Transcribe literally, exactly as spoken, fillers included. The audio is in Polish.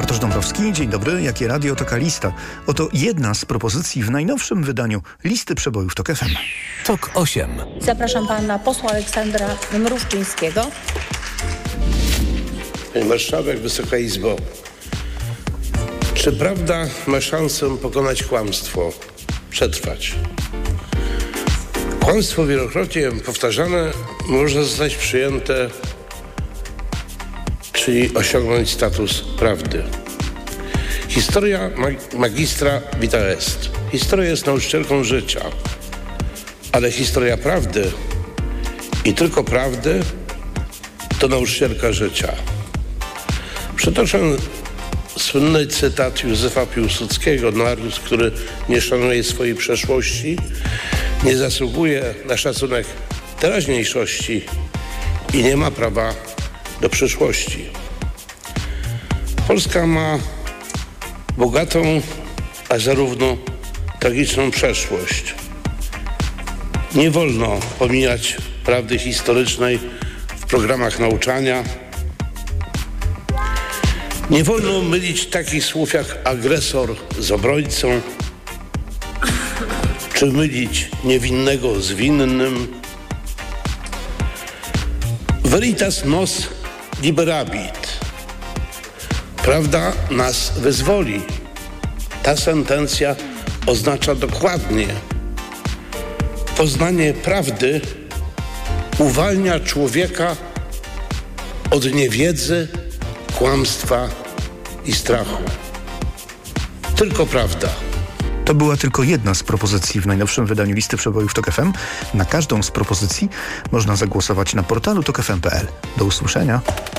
Bartosz Dąbrowski, dzień dobry. Jakie radio, taka lista. Oto jedna z propozycji w najnowszym wydaniu listy przebojów TOK F M. TOK osiem. Zapraszam pana posła Aleksandra Mruszczyńskiego. Pani Marszałek, Wysoka Izbo. Czy prawda ma szansę pokonać kłamstwo, przetrwać? Kłamstwo wielokrotnie powtarzane może zostać przyjęte, czyli osiągnąć status prawdy. Historia mag- magistra vita est. Historia jest nauczycielką życia, ale historia prawdy i tylko prawdy to nauczycielka życia. Przytoczę słynny cytat Józefa Piłsudskiego: naród, który nie szanuje swojej przeszłości, nie zasługuje na szacunek teraźniejszości i nie ma prawa do przyszłości. Polska ma bogatą, a zarówno tragiczną przeszłość. Nie wolno pomijać prawdy historycznej w programach nauczania. Nie wolno mylić takich słów jak agresor z obrońcą, czy mylić niewinnego z winnym. Veritas nos liberabit. Prawda nas wyzwoli. Ta sentencja oznacza dokładnie: poznanie prawdy uwalnia człowieka od niewiedzy, kłamstwa i strachu. Tylko prawda. To była tylko jedna z propozycji w najnowszym wydaniu listy przebojów TOK F M. Na każdą z propozycji można zagłosować na portalu tok f m kropka p l. Do usłyszenia.